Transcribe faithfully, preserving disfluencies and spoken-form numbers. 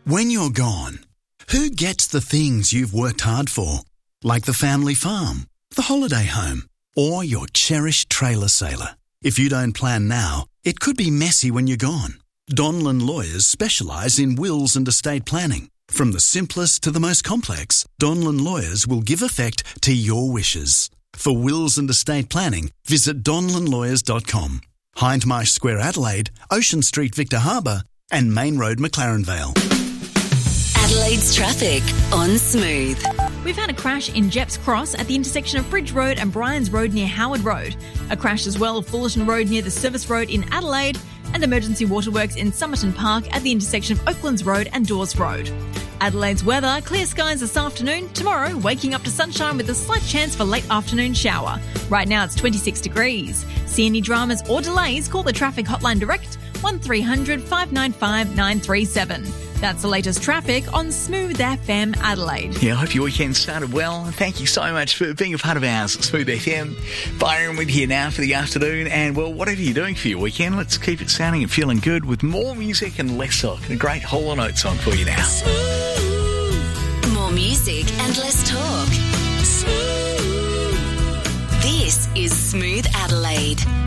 When you're gone, who gets the things you've worked hard for? Like the family farm, the holiday home, or your cherished trailer sailor. If you don't plan now, it could be messy when you're gone. Donlan Lawyers specialise in wills and estate planning. From the simplest to the most complex, Donlan Lawyers will give effect to your wishes. For wills and estate planning, visit donlan lawyers dot com. Hindmarsh Square, Adelaide, Ocean Street, Victor Harbour, and Main Road, McLaren Vale. Adelaide's traffic on Smooth. We've had a crash in Jepps Cross at the intersection of Bridge Road and Bryans Road near Howard Road. A crash as well at Fullerton Road near the Service Road in Adelaide, and emergency waterworks in Somerton Park at the intersection of Oaklands Road and Dawes Road. Adelaide's weather, clear skies this afternoon. Tomorrow, waking up to sunshine with a slight chance for late afternoon shower. Right now it's twenty-six degrees. See any dramas or delays, call the traffic hotline direct, one three hundred five nine five nine three seven. That's the latest traffic on Smooth F M Adelaide. Yeah, I hope your weekend started well. Thank you so much for being a part of ours, Smooth F M. Byron with you now for the afternoon. And, well, whatever you're doing for your weekend, let's keep it sounding and feeling good with more music and less talk. And a great Hall and Oates song for you now. Smooth. More music and less talk. Smooth. This is Smooth Adelaide.